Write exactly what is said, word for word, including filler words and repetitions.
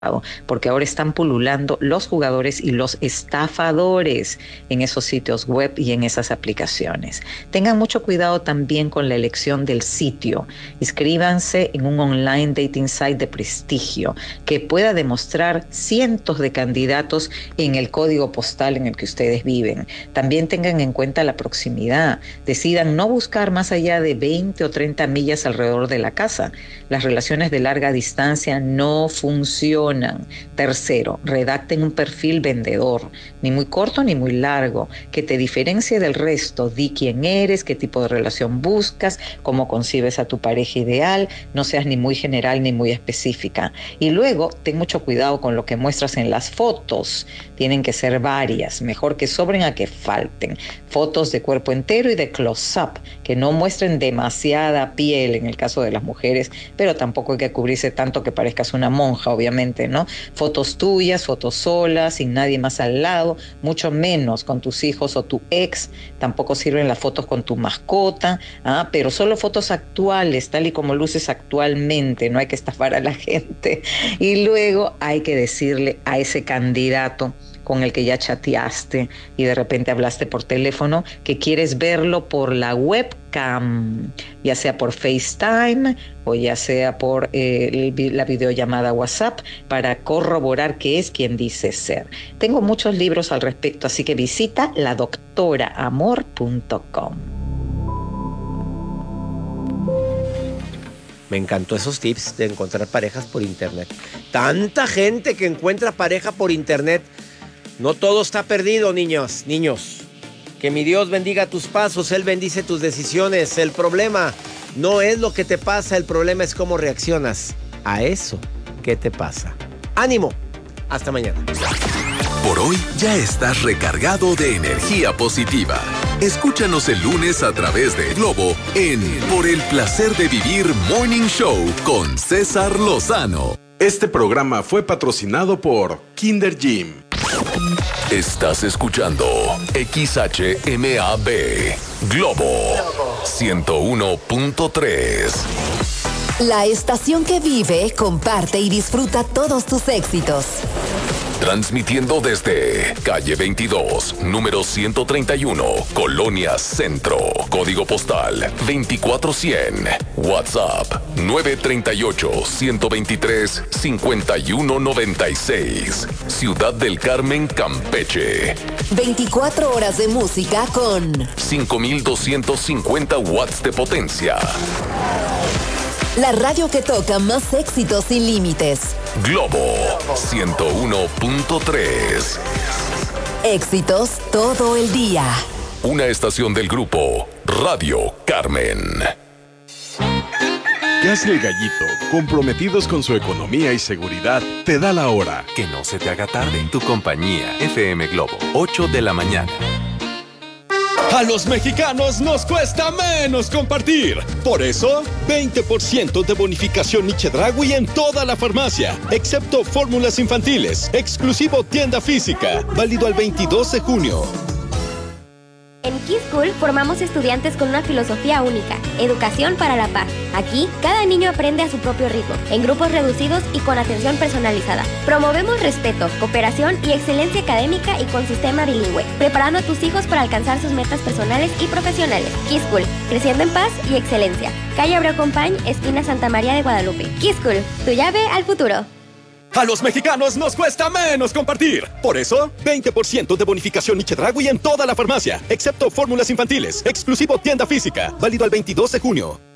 porque ahora están pululando los jugadores y los estafadores en esos sitios web y en esas aplicaciones. Tengan mucho cuidado también con la elección del sitio. Inscríbanse en un online dating site de prestigio que pueda demostrar cientos de candidatos en el código postal en el que ustedes viven. También tengan en cuenta la proximidad. Decidan no buscar más allá de veinte o treinta millas alrededor de la casa. Las relaciones de larga distancia no funcionan. Tercero, redacten un perfil vendedor, ni muy corto ni muy largo, que te diferencie del resto. Di quién eres, qué tipo de relación buscas, cómo concibes a tu pareja ideal, no seas ni muy general ni muy específica. Y luego, ten mucho cuidado con lo que muestras en las fotos. Tienen que ser varias, mejor que sobren a que falten. Fotos de cuerpo entero y de close-up, que no muestren demasiada piel en el caso de las mujeres, pero tampoco hay que cubrirse tanto que parezcas una monja, obviamente, ¿no? Fotos tuyas, fotos solas, sin nadie más al lado, mucho menos con tus hijos o tu ex. Tampoco sirven las fotos con tu mascota, ¿ah? Pero solo fotos actuales, tal y como luces actualmente, no hay que estafar a la gente. Y luego hay que decirle a ese candidato con el que ya chateaste y de repente hablaste por teléfono, que quieres verlo por la webcam, ya sea por FaceTime o ya sea por eh, la videollamada WhatsApp, para corroborar que es quien dice ser. Tengo muchos libros al respecto, así que visita la doctora amor punto com. Me encantó esos tips de encontrar parejas por internet. Tanta gente que encuentra pareja por internet. No todo está perdido, niños, niños. Que mi Dios bendiga tus pasos, Él bendice tus decisiones. El problema no es lo que te pasa, el problema es cómo reaccionas a eso que te pasa. ¡Ánimo! Hasta mañana. Por hoy ya estás recargado de energía positiva. Escúchanos el lunes a través de Globo en Por el Placer de Vivir Morning Show con César Lozano. Este programa fue patrocinado por Kinder Gym. Estás escuchando X H M A B Globo ciento uno punto tres. La estación que vive, comparte y disfruta todos tus éxitos. Transmitiendo desde calle veintidós, número ciento treinta y uno, Colonia Centro, código postal veinticuatro cien, WhatsApp nueve tres ocho, uno dos tres, cinco uno nueve seis, Ciudad del Carmen, Campeche. veinticuatro horas de música con cinco mil doscientos cincuenta watts de potencia. La radio que toca más éxitos sin límites. Globo ciento uno punto tres. Éxitos todo el día. Una estación del grupo Radio Carmen. Gas El Gallito, comprometidos con su economía y seguridad, te da la hora. Que no se te haga tarde. Tu compañía F M Globo, ocho de la mañana. A los mexicanos nos cuesta menos compartir. Por eso, veinte por ciento de bonificación Chedraui en toda la farmacia, excepto fórmulas infantiles. Exclusivo tienda física, válido al veintidós de junio. En Kids School formamos estudiantes con una filosofía única, educación para la paz. Aquí, cada niño aprende a su propio ritmo, en grupos reducidos y con atención personalizada. Promovemos respeto, cooperación y excelencia académica y con sistema bilingüe, preparando a tus hijos para alcanzar sus metas personales y profesionales. Kids School, creciendo en paz y excelencia. Calle Abreu Compañ, esquina Santa María de Guadalupe. Kids School, tu llave al futuro. A los mexicanos nos cuesta menos compartir. Por eso, veinte por ciento de bonificación Chedraui en toda la farmacia, excepto fórmulas infantiles. Exclusivo tienda física, válido al veintidós de junio.